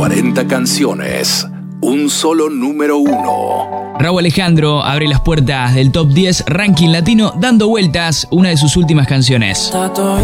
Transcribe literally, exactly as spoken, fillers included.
cuarenta canciones, un solo número uno. Rauw Alejandro abre las puertas del Top diez Ranking Latino dando vueltas una de sus últimas canciones.